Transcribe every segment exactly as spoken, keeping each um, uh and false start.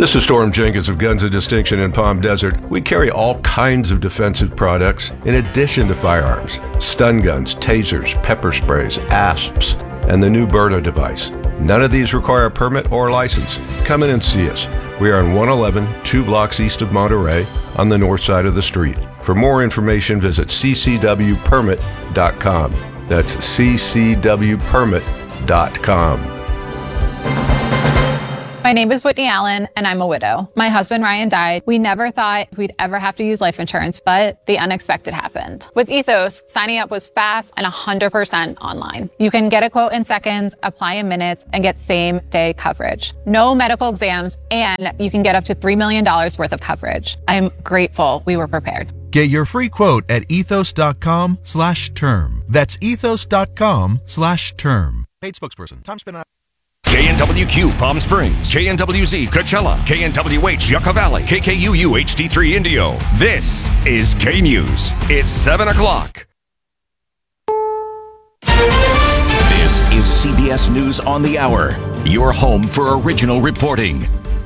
This is Storm Jenkins of Guns of Distinction in Palm Desert. We carry all kinds of defensive products in addition to firearms. Stun guns, tasers, pepper sprays, asps, and the new Byrna device. None of these require a permit or license. Come in and see us. We are on one eleven, two blocks east of Monterey, on the north side of the street. For more information, visit c c w permit dot com. That's c c w permit dot com. My name is Whitney Allen, and I'm a widow. My husband, Ryan, died. We never thought we'd ever have to use life insurance, but the unexpected happened. With Ethos, signing up was fast and one hundred percent online. You can get a quote in seconds, apply in minutes, and get same-day coverage. No medical exams, and you can get up to three million dollars worth of coverage. I'm grateful we were prepared. Get your free quote at ethos.com slash term. That's ethos.com slash term. Paid spokesperson. Tom Spinner. K N W Q Palm Springs, K N W Z Coachella, K N W H Yucca Valley, K K U U H D three Indio. This is K News. It's seven o'clock. This is C B S News on the Hour, your home for original reporting.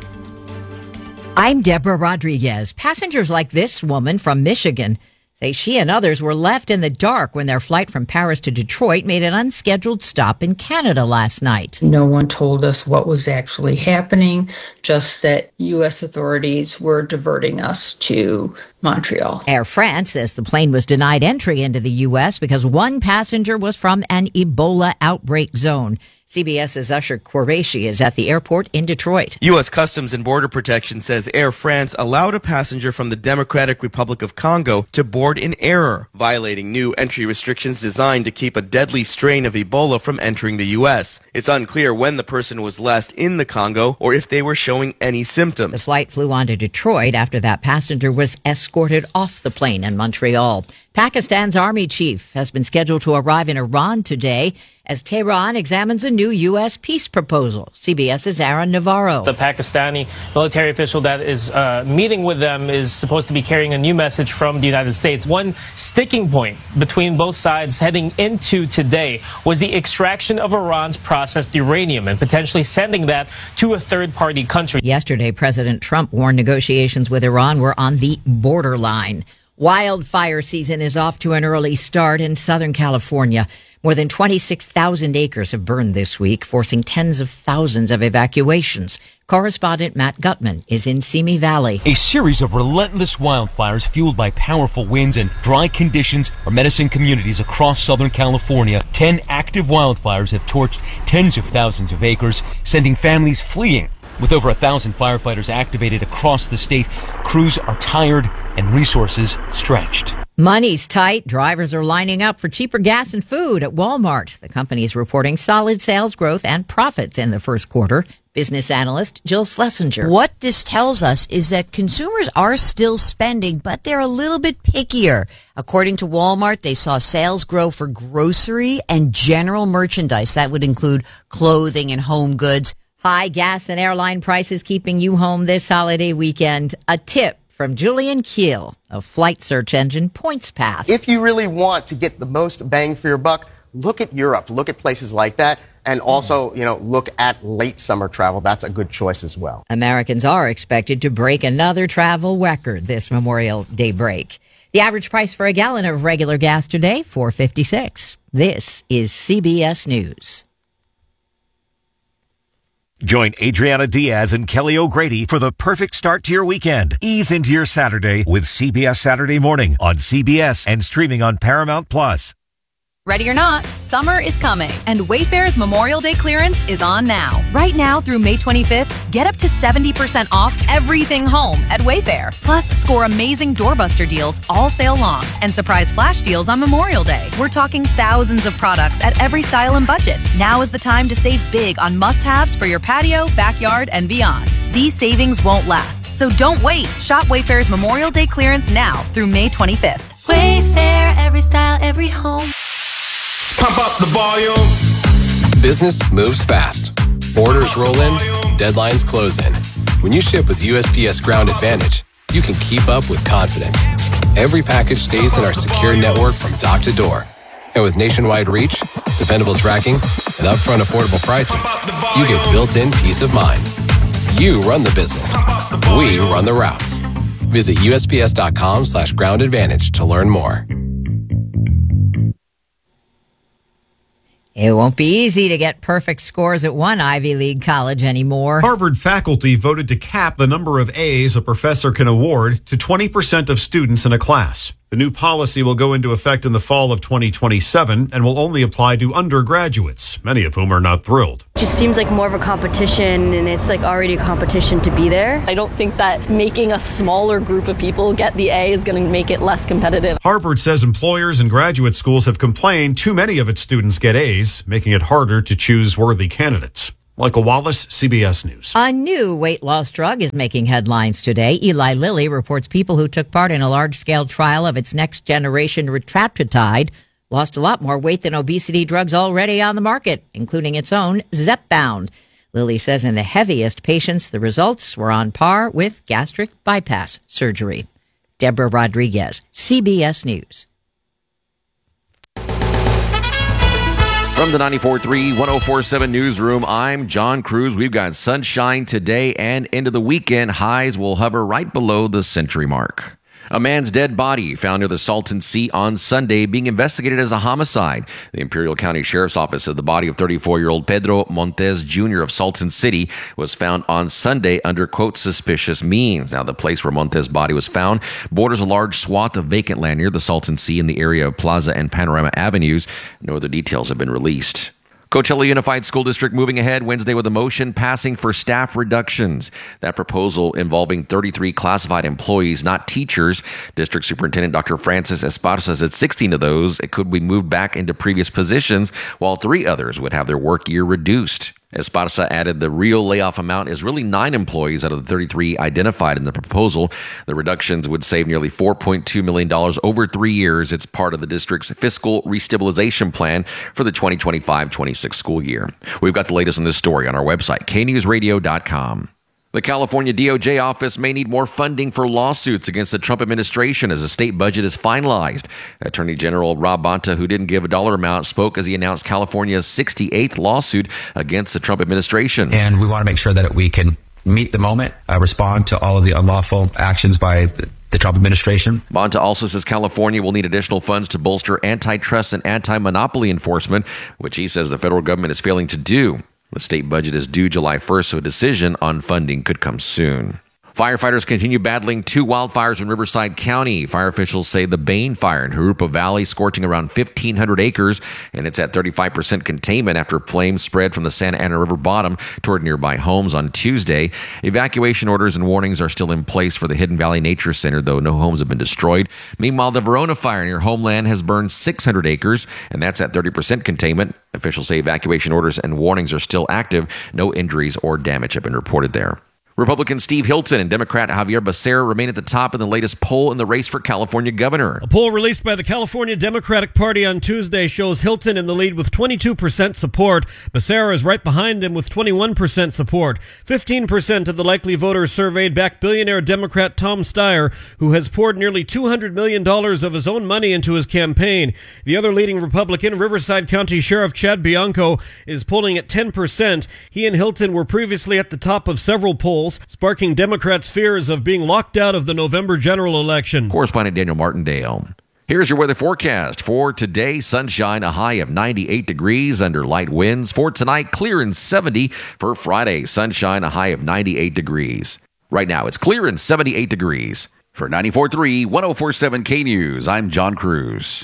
I'm Deborah Rodriguez. Passengers like this woman from Michigan say she and others were left in the dark when their flight from Paris to Detroit made an unscheduled stop in Canada last night. No one told us what was actually happening, just that U S authorities were diverting us to Montreal. Air France says the plane was denied entry into the U S because one passenger was from an Ebola outbreak zone. CBS's Usher Qureshi is at the airport in Detroit. U S Customs and Border Protection says Air France allowed a passenger from the Democratic Republic of Congo to board in error, violating new entry restrictions designed to keep a deadly strain of Ebola from entering the U S. It's unclear when the person was last in the Congo or if they were showing any symptoms. The flight flew on to Detroit after that passenger was escorted off the plane in Montreal. Pakistan's army chief has been scheduled to arrive in Iran today as Tehran examines a new U S peace proposal. CBS's Aaron Navarro. The Pakistani military official that is uh, meeting with them is supposed to be carrying a new message from the United States. One sticking point between both sides heading into today was the extraction of Iran's processed uranium and potentially sending that to a third-party country. Yesterday, President Trump warned negotiations with Iran were on the borderline. Wildfire season is off to an early start in Southern California. More than twenty-six thousand acres have burned this week, forcing tens of thousands of evacuations. Correspondent Matt Gutman is in Simi Valley. A series of relentless wildfires fueled by powerful winds and dry conditions are menacing communities across Southern California. Ten active wildfires have torched tens of thousands of acres, sending families fleeing. With over a thousand firefighters activated across the state, crews are tired and resources stretched. Money's tight. Drivers are lining up for cheaper gas and food at Walmart. The company is reporting solid sales growth and profits in the first quarter. Business analyst Jill Schlesinger. What this tells us is that consumers are still spending, but they're a little bit pickier. According to Walmart, they saw sales grow for grocery and general merchandise. That would include clothing and home goods. High gas and airline prices keeping you home this holiday weekend. A tip from Julian Keel of flight search engine PointsPath. If you really want to get the most bang for your buck, look at Europe. Look at places like that. And also, you know, look at late summer travel. That's a good choice as well. Americans are expected to break another travel record this Memorial Day break. The average price for a gallon of regular gas today, four fifty-six. This is C B S News. Join Adriana Diaz and Kelly O'Grady for the perfect start to your weekend. Ease into your Saturday with C B S Saturday Morning on C B S and streaming on Paramount Plus. Ready or not, summer is coming, and Wayfair's Memorial Day clearance is on now. Right now through May twenty-fifth, get up to seventy percent off everything home at Wayfair. Plus, score amazing doorbuster deals all sale long and surprise flash deals on Memorial Day. We're talking thousands of products at every style and budget. Now is the time to save big on must-haves for your patio, backyard, and beyond. These savings won't last, so don't wait. Shop Wayfair's Memorial Day clearance now through May twenty-fifth. Wayfair, every style, every home. Pump up the volume. Business moves fast. Orders roll in, deadlines close in. When you ship with U S P S Ground Advantage, you can keep up with confidence. Every package stays in our secure network from dock to door. And with nationwide reach, dependable tracking, and upfront affordable pricing, you get built-in peace of mind. You run the business. We run the routes. Visit U S P S dot com slash ground advantage to learn more. It won't be easy to get perfect scores at one Ivy League college anymore. Harvard faculty voted to cap the number of A's a professor can award to twenty percent of students in a class. The new policy will go into effect in the fall of twenty twenty-seven and will only apply to undergraduates, many of whom are not thrilled. It just seems like more of a competition, and it's like already a competition to be there. I don't think that making a smaller group of people get the A is going to make it less competitive. Harvard says employers and graduate schools have complained too many of its students get A's, making it harder to choose worthy candidates. Michael Wallace, C B S News. A new weight loss drug is making headlines today. Eli Lilly reports people who took part in a large-scale trial of its next-generation retatrutide lost a lot more weight than obesity drugs already on the market, including its own Zepbound. Lilly says in the heaviest patients, the results were on par with gastric bypass surgery. Deborah Rodriguez, C B S News. From the ninety-four point three, one oh four point seven newsroom, I'm John Cruz. We've got sunshine today and into the weekend. Highs will hover right below the century mark. A man's dead body found near the Salton Sea on Sunday being investigated as a homicide. The Imperial County Sheriff's Office said the body of thirty-four-year-old Pedro Montes Junior of Salton City was found on Sunday under, quote, suspicious means. Now, the place where Montes' body was found borders a large swath of vacant land near the Salton Sea in the area of Plaza and Panorama Avenues. No other details have been released. Coachella Unified School District moving ahead Wednesday with a motion passing for staff reductions. That proposal involving thirty-three classified employees, not teachers. District Superintendent Doctor Francis Esparza said sixteen of those could be moved back into previous positions, while three others would have their work year reduced. Esparza added the real layoff amount is really nine employees out of the thirty-three identified in the proposal. The reductions would save nearly four point two million dollars over three years. It's part of the district's fiscal restabilization plan for the twenty twenty-five twenty-six school year. We've got the latest on this story on our website, K news radio dot com. The California D O J office may need more funding for lawsuits against the Trump administration as the state budget is finalized. Attorney General Rob Bonta, who didn't give a dollar amount, spoke as he announced California's sixty-eighth lawsuit against the Trump administration. And we want to make sure that we can meet the moment, uh, respond to all of the unlawful actions by the the Trump administration. Bonta also says California will need additional funds to bolster antitrust and anti-monopoly enforcement, which he says the federal government is failing to do. The state budget is due July first, so a decision on funding could come soon. Firefighters continue battling two wildfires in Riverside County. Fire officials say the Bain Fire in Jurupa Valley scorching around fifteen hundred acres, and it's at thirty-five percent containment after flames spread from the Santa Ana River bottom toward nearby homes on Tuesday. Evacuation orders and warnings are still in place for the Hidden Valley Nature Center, though no homes have been destroyed. Meanwhile, the Verona Fire near Homeland has burned six hundred acres, and that's at thirty percent containment. Officials say evacuation orders and warnings are still active. No injuries or damage have been reported there. Republican Steve Hilton and Democrat Javier Becerra remain at the top in the latest poll in the race for California governor. A poll released by the California Democratic Party on Tuesday shows Hilton in the lead with twenty-two percent support. Becerra is right behind him with twenty-one percent support. fifteen percent of the likely voters surveyed back billionaire Democrat Tom Steyer, who has poured nearly two hundred million dollars of his own money into his campaign. The other leading Republican, Riverside County Sheriff Chad Bianco, is polling at ten percent. He and Hilton were previously at the top of several polls, sparking Democrats' fears of being locked out of the November general election. Correspondent Daniel Martindale. Here's your weather forecast for today. Sunshine, a high of ninety-eight degrees under light winds. For tonight, clear and seventy. For Friday, sunshine, a high of ninety-eight degrees. Right now, it's clear and seventy-eight degrees. For ninety-four point three, one oh four point seven K News, I'm John Cruz.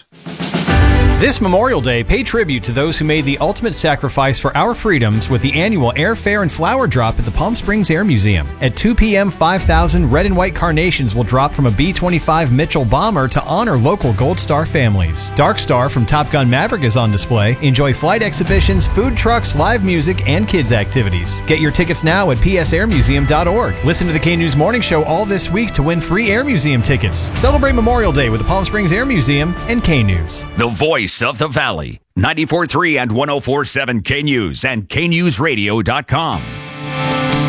This Memorial Day, pay tribute to those who made the ultimate sacrifice for our freedoms with the annual Airfare and Flower Drop at the Palm Springs Air Museum. At two p.m., five thousand red and white carnations will drop from a B twenty-five Mitchell bomber to honor local Gold Star families. Dark Star from Top Gun Maverick is on display. Enjoy flight exhibitions, food trucks, live music, and kids' activities. Get your tickets now at p s air museum dot org. Listen to the K News Morning Show all this week to win free Air Museum tickets. Celebrate Memorial Day with the Palm Springs Air Museum and K News. The voice of the Valley. ninety-four point three and one oh four point seven K News and K news radio dot com.